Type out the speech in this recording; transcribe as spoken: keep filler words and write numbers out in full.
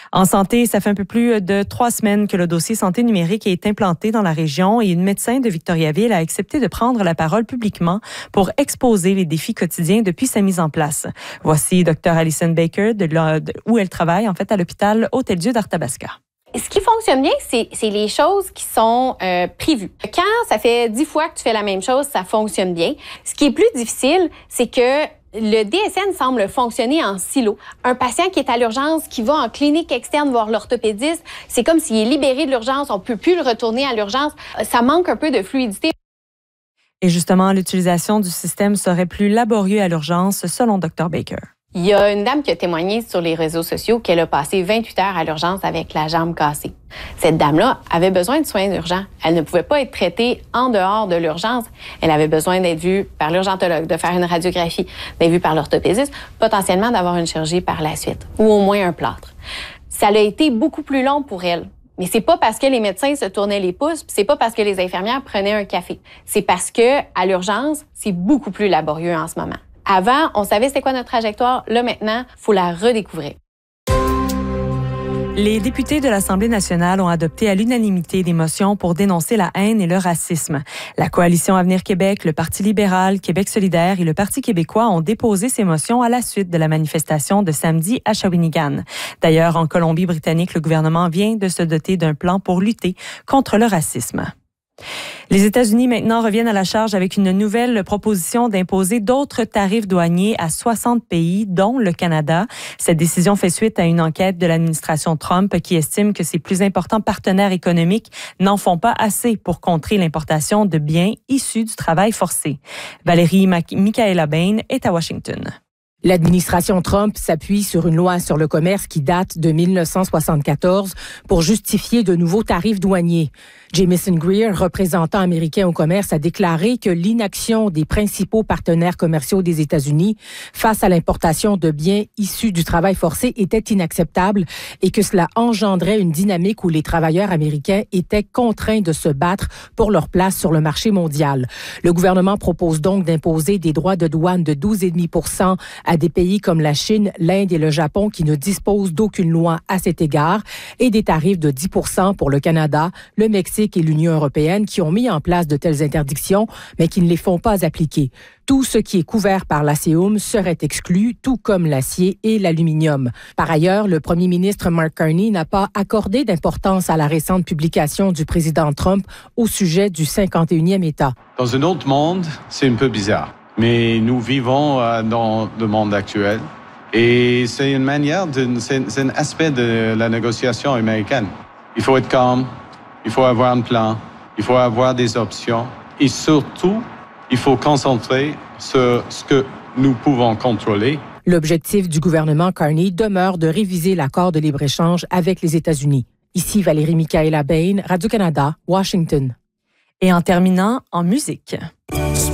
En santé, ça fait un peu plus de trois semaines que le dossier santé numérique est implanté dans la région et une médecin de Victoriaville a accepté de prendre la parole publiquement pour exposer les défis quotidiens depuis sa mise en place. Voici Dr Alison Baker, de là, de, où elle travaille en fait à l'hôpital Hôtel-Dieu d'Arthabasca. Ce qui fonctionne bien, c'est, c'est les choses qui sont euh, prévues. Quand ça fait dix fois que tu fais la même chose, ça fonctionne bien. Ce qui est plus difficile, c'est que le D S N semble fonctionner en silo. Un patient qui est à l'urgence, qui va en clinique externe voir l'orthopédiste, c'est comme s'il est libéré de l'urgence, on ne peut plus le retourner à l'urgence. Ça manque un peu de fluidité. Et justement, l'utilisation du système serait plus laborieux à l'urgence, selon Dr Baker. Il y a une dame qui a témoigné sur les réseaux sociaux qu'elle a passé vingt-huit heures à l'urgence avec la jambe cassée. Cette dame-là avait besoin de soins urgents. Elle ne pouvait pas être traitée en dehors de l'urgence. Elle avait besoin d'être vue par l'urgentologue, de faire une radiographie, d'être vue par l'orthopédiste, potentiellement d'avoir une chirurgie par la suite, ou au moins un plâtre. Ça a été beaucoup plus long pour elle. Mais c'est pas parce que les médecins se tournaient les pouces, puis c'est pas parce que les infirmières prenaient un café. C'est parce que à l'urgence, c'est beaucoup plus laborieux en ce moment. Avant, on savait c'était quoi notre trajectoire. Là, maintenant, il faut la redécouvrir. Les députés de l'Assemblée nationale ont adopté à l'unanimité des motions pour dénoncer la haine et le racisme. La Coalition Avenir Québec, le Parti libéral, Québec solidaire et le Parti québécois ont déposé ces motions à la suite de la manifestation de samedi à Shawinigan. D'ailleurs, en Colombie-Britannique, le gouvernement vient de se doter d'un plan pour lutter contre le racisme. Les États-Unis maintenant reviennent à la charge avec une nouvelle proposition d'imposer d'autres tarifs douaniers à soixante pays, dont le Canada. Cette décision fait suite à une enquête de l'administration Trump qui estime que ses plus importants partenaires économiques n'en font pas assez pour contrer l'importation de biens issus du travail forcé. Valérie Michaela Bain est à Washington. L'administration Trump s'appuie sur une loi sur le commerce qui date de dix-neuf cent soixante-quatorze pour justifier de nouveaux tarifs douaniers. Jamieson Greer, représentant américain au commerce, a déclaré que l'inaction des principaux partenaires commerciaux des États-Unis face à l'importation de biens issus du travail forcé était inacceptable et que cela engendrait une dynamique où les travailleurs américains étaient contraints de se battre pour leur place sur le marché mondial. Le gouvernement propose donc d'imposer des droits de douane de douze virgule cinq pour cent à des pays comme la Chine, l'Inde et le Japon qui ne disposent d'aucune loi à cet égard et des tarifs de dix pour cent pour le Canada, le Mexique et l'Union européenne qui ont mis en place de telles interdictions, mais qui ne les font pas appliquer. Tout ce qui est couvert par l'A C E U M serait exclu, tout comme l'acier et l'aluminium. Par ailleurs, le premier ministre Mark Carney n'a pas accordé d'importance à la récente publication du président Trump au sujet du cinquante et unième État. Dans un autre monde, c'est un peu bizarre, mais nous vivons euh, dans le monde actuel et c'est une manière, de, c'est, c'est un aspect de la négociation américaine. Il faut être calme. Il faut avoir un plan, il faut avoir des options et surtout, il faut concentrer sur ce que nous pouvons contrôler. L'objectif du gouvernement Carney demeure de réviser l'accord de libre-échange avec les États-Unis. Ici Valérie Michaela Bain, Radio-Canada, Washington. Et en terminant, en musique.